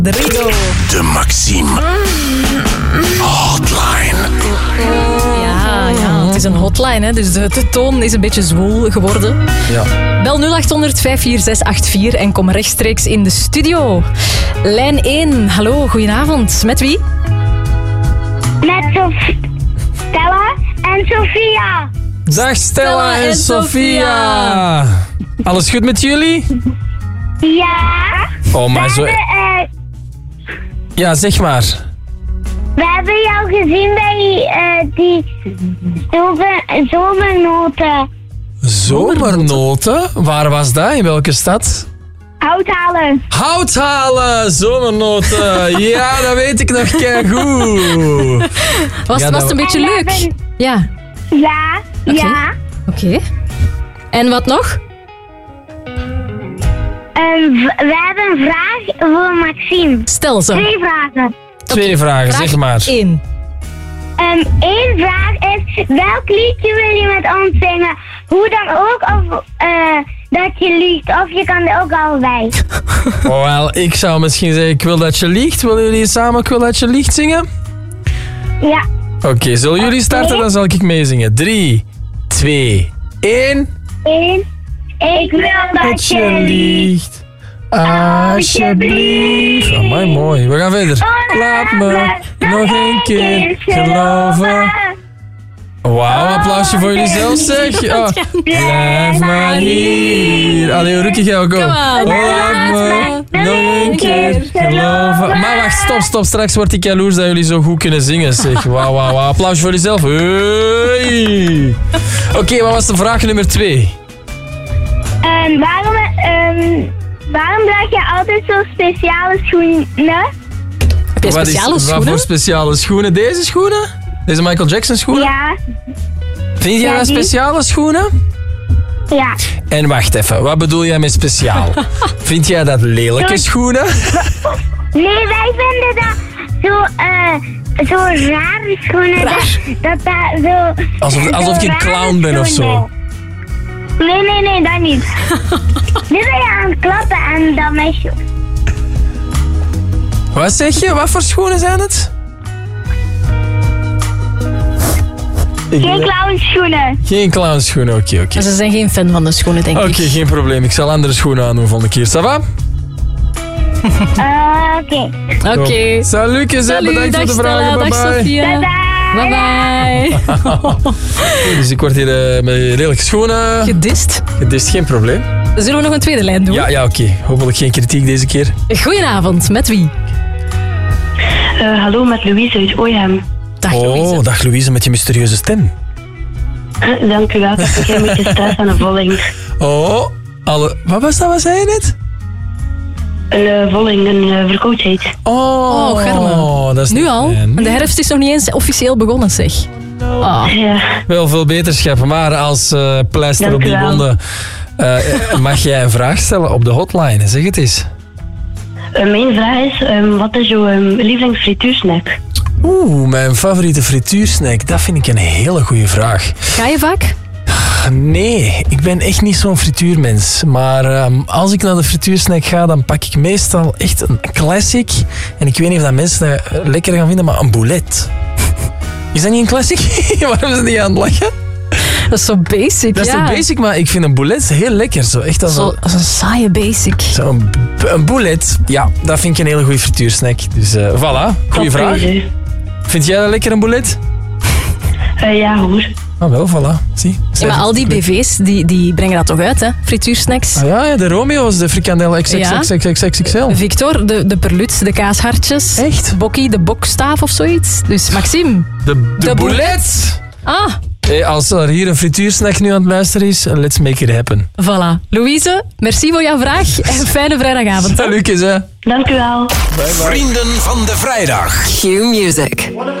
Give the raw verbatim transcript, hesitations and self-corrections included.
De Rigo. De Maxime Hotline. Ja, ja, het is een hotline, hè, dus de, de toon is een beetje zwoel geworden. Ja. Bel nul acht honderd, vijf vier zes acht vier en kom rechtstreeks in de studio. Lijn één, hallo, goedenavond. Met wie? Met Sof- Stella en Sofia. Dag Stella, Stella en en Sofia. Alles goed met jullie? Ja. Oh, maar we, zo... hebben, eh, Ja, zeg maar. we hebben jou gezien bij eh, die zomer, zomernoten. Zomernoten? Waar was dat? In welke stad? Houthalen. Hout halen, zomernoten. Ja, dat weet ik nog keigoed. Was, Ja, was dat- het een beetje En we leuk? hebben- Ja, Ja, Oké. ja. oké. En wat nog? Ehm, v- we hebben een vraag voor Maxime. Stel ze. Twee vragen. Twee vragen, zeg maar. één. Ehm Eén vraag is, welk liedje wil je met ons zingen? Hoe dan ook, of eh, dat je liegt, of je kan er ook allebei. Oh, wel, ik zou misschien zeggen, ik wil dat je liegt. Willen jullie samen ik wil dat je liegt zingen? Ja. Oké, okay, zullen jullie starten? Dan zal ik meezingen. Drie, twee, één. Eén. Ik wil dat Dat je je liegt. liegt. Alsjeblieft. Amai, mooi. We gaan verder. Laat me nog een keer geloven. Wauw, applausje voor jullie zelf, zeg. Oh. Blijf maar hier. Allee, Roekie, ga ook op. Come on. Laat me nog een keer geloven. Maar wacht, stop, stop. Straks word ik jaloers dat jullie zo goed kunnen zingen, zeg. Wauw, wauw, wauw. Applausje voor jezelf. Hey. Oké, okay, wat was de vraag nummer twee? Ehm, waarom, ehm, waarom draag je altijd zo speciale schoenen? Heb je Wat is- speciale Wat schoenen? voor speciale schoenen? Deze schoenen? Deze Michael Jackson schoenen? Ja. Vind jij Ja, dat die. speciale schoenen? Ja. En wacht even, wat bedoel jij met speciaal? Vind jij dat lelijke schoenen? Nee, wij vinden dat zo, eh, zo rare schoenen. Dat, dat dat zo... Alsof, alsof zo je een rare clown bent of zo. schoenen. Nee, nee, nee, dat niet. Nu ben je aan het klappen en dat meisje. Wat zeg je? Wat voor schoenen zijn het? Ik Geen clownschoenen. Geen clownschoenen, oké, oké. Ze zijn geen fan van de schoenen, denk Oké, ik. geen probleem. Ik zal andere schoenen aandoen volgende keer. Ça va? Uh, Oké. Oké. Salut, hè. Salut, Bedankt dag voor de Stella, vragen. dag Bye bye. Sofia. Bye Bye bye. Dus ik word hier uh, met lelijke schoenen. Gedist. Het is geen probleem. Zullen we nog een tweede lijn doen? Ja, ja, oké. Okay. Hopelijk geen kritiek deze keer. Goedenavond, met wie? Uh, hallo, met Louise uit Ooyhem. Dag Louise. Oh, dag Louise met je mysterieuze stem. Dank u wel, ik heb een klein beetje stress aan een volling. Oh, alle... Wat was dat? Wat zei je net? Een uh, volling, een uh, verkoudheid. Oh, Oh, Germe. dat is Nu niet al? fijn. En de herfst is nog niet eens officieel begonnen, zeg. Oh. Ja, Wel veel beterschap, maar als uh, pleister Dank op u die wel. wonden uh, mag jij een vraag stellen op de hotline. Zeg het eens. uh, mijn vraag is, um, wat is jouw um, lievelingsfrituursnack? Oeh, mijn favoriete frituursnack. Dat vind ik een hele goede vraag. Ga je vaak? Nee, ik ben echt niet zo'n frituurmens. Maar um, als ik naar de frituursnack ga, dan pak ik meestal echt een classic. En ik weet niet of dat mensen dat lekker gaan vinden, maar een boulet. Is dat niet een classic? Waarom zijn die aan het lachen? Dat is zo basic, Dat is ja. toch basic, maar ik vind een boulet heel lekker. Zo, echt als Zo, een, als een saaie basic. zo een, een boulet. Ja, dat vind ik een hele goede frituursnack. Dus uh, voilà, goeie vraag. Top, Vind jij dat lekker, een boulet? uh, ja, hoor. Ah, wel, voilà. Zie. Ja, maar al die B V's, die, die brengen dat toch uit, hè? Frituursnacks. Ah, ja, ja, de Romeo's, de frikandel X X X X X X L. Victor, de, de perlut, de kaashartjes. Echt? Bokkie, de bokstaaf of zoiets. Dus Maxime. De, de, De boulet! Ah, Hey, als er hier een frituursnack nu aan het luisteren is, let's make it happen. voilà. Louise, merci voor jouw vraag en fijne vrijdagavond. Salutjes, hè. Dank u wel. Vrienden van de vrijdag. Q Music.